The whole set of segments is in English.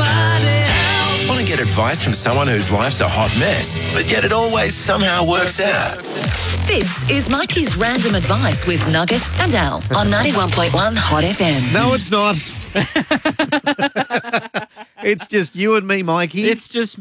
Want to get advice from someone whose life's a hot mess, but yet it always somehow works out? This is Mikey's Random Advice with Nugget and Al on 91.1 Hot FM. No, it's not. It's just you and me, Mikey. It's just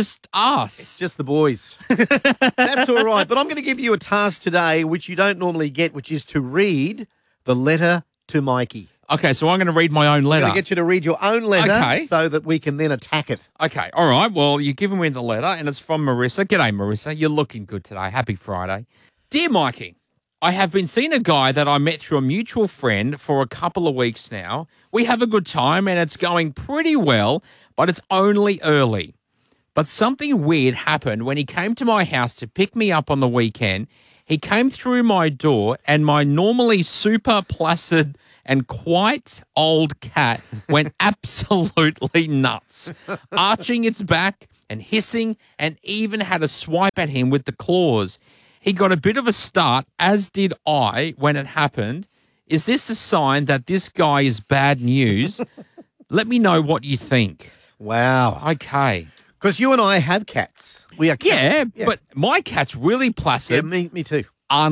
us. It's just the boys. That's all right. But I'm going to give you a task today which you don't normally get, which is to read the letter to Mikey. Okay, so I'm going to read my own letter. I'm going to get you to read your own letter Okay. so that we can then attack it. Okay, all right. Well, you've given me the letter, and it's from Marissa. G'day, Marissa. You're looking good today. Happy Friday. Dear Mikey, I have been seeing a guy that I met through a mutual friend for a couple of weeks now. We have a good time, and it's going pretty well, but it's only early. But something weird happened when he came to my house to pick me up on the weekend. He came through my door, and my normally super placid and quite old cat went absolutely nuts, arching its back and hissing, and even had a swipe at him with the claws. He got a bit of a start, as did I, when it happened. Is this a sign that this guy is bad news? Let me know what you think. Wow. Okay. Because you and I have cats. We are cats. Yeah, but my cat's really placid. Yeah, me too.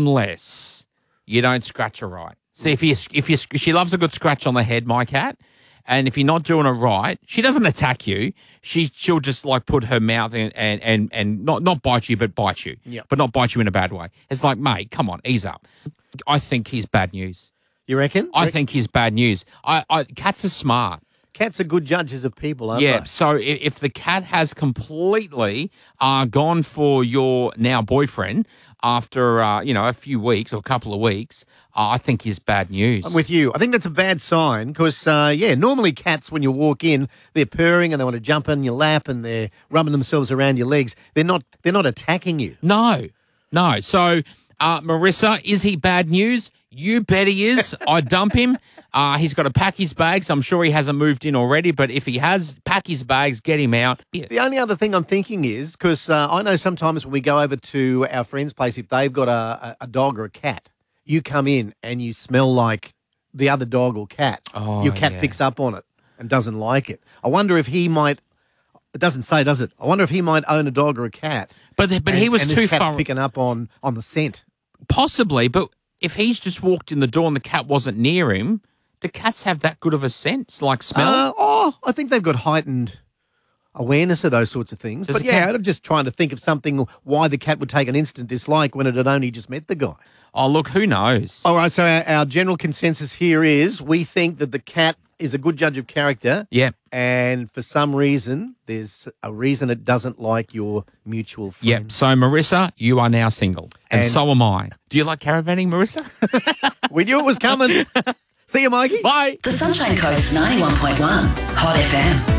Unless you don't scratch her right. See, she loves a good scratch on the head, my cat, and if you're not doing it right, she doesn't attack you. She'll just like put her mouth in and not bite you, but bite you. Yep. But not bite you in a bad way. It's like, mate, come on, ease up. I think he's bad news. You reckon? I think he's bad news. Cats are smart. Cats are good judges of people, aren't Yeah, they? so if the cat has completely gone for your now boyfriend after, a few weeks or a couple of weeks, I think is bad news. I'm with you. I think that's a bad sign because, normally cats, when you walk in, they're purring and they want to jump in your lap and they're rubbing themselves around your legs. They're not attacking you. No. So, Marissa, is he bad news? You bet he is. I dump him. He's got to pack his bags. I'm sure he hasn't moved in already, but if he has, pack his bags, get him out. Yeah. The only other thing I'm thinking is, because I know sometimes when we go over to our friend's place, if they've got a dog or a cat, you come in and you smell like the other dog or cat. Oh, your cat yeah. picks up on it and doesn't like it. I wonder if he might... It doesn't say, does it? I wonder if he might own a dog or a cat. But he was and too this cat's far... picking up on the scent. Possibly, but if he's just walked in the door and the cat wasn't near him, do cats have that good of a sense, like smell? I think they've got heightened awareness of those sorts of things. Does But a cat- I'm just trying to think of something why the cat would take an instant dislike when it had only just met the guy. Oh, look, who knows? All right, so our general consensus here is we think that the cat is a good judge of character. Yeah. And for some reason, there's a reason it doesn't like your mutual friend. Yep. So, Marissa, you are now single. And so am I. Do you like caravanning, Marissa? We knew it was coming. See you, Mikey. Bye. The Sunshine Coast 91.1 Hot FM.